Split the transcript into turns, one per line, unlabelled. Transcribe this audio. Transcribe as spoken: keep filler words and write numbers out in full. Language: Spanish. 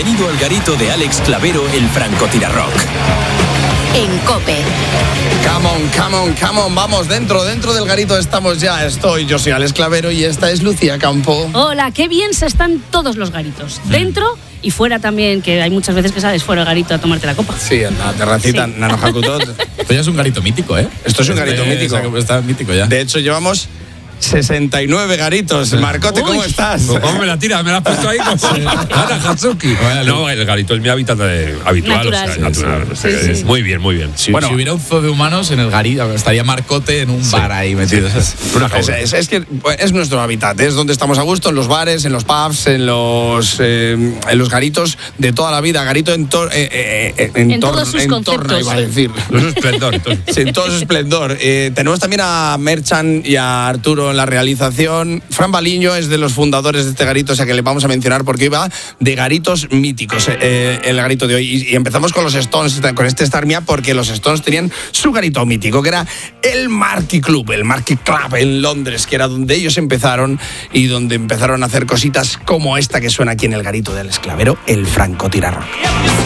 Bienvenido al garito de Alex Clavero, el francotirarrock.
En COPE.
Come on, come on, come on. Vamos, dentro, dentro del garito estamos ya. Estoy, yo soy Alex Clavero y esta es Lucía Campo.
Hola, qué bien se están todos los garitos. Dentro y fuera también, que hay muchas veces que sales fuera del garito a tomarte la copa.
Sí, en la terracita,
Sí.
Nanojacutot.
Esto ya es un garito mítico, ¿eh?
Esto es un garito
Este-
mítico.
Está mítico ya.
De hecho, llevamos sesenta y nueve garitos. Marcote, ¿cómo
Uy.
estás?
Pues, ¿cómo me la tiras? ¿Me la has puesto ahí como Ana Hatsuki? No, el garito es mi hábitat eh, habitual.
Natural.
O sea, natural.
Sí,
O sea,
sí,
es
sí.
Muy bien, muy bien.
Si,
Bueno.
si hubiera un zoo de humanos en el garito, estaría Marcote en un bar ahí metido.
Una
Es,
jaula.
es- es que es nuestro hábitat, es donde estamos a gusto, en los bares, en los pubs, en los eh, en los garitos de toda la vida. Garito en, tor- eh, eh, eh, en,
En
tor-
todos sus
en torno,
conceptos.
iba a decir.
No es un esplendor. entonces.
Sí, en todo su esplendor. Eh, tenemos también a Merchan y a Arturo en la realización. Fran Baliño es de los fundadores de este garito, o sea que le vamos a mencionar porque iba de garitos míticos eh, el garito de hoy. Y, y empezamos con los Stones, con este Star Me Up, porque los Stones tenían su garito mítico, que era el Marquee Club, el Marquee Club en Londres, que era donde ellos empezaron y donde empezaron a hacer cositas como esta que suena aquí en el garito del Esclavero, el francotirarrock.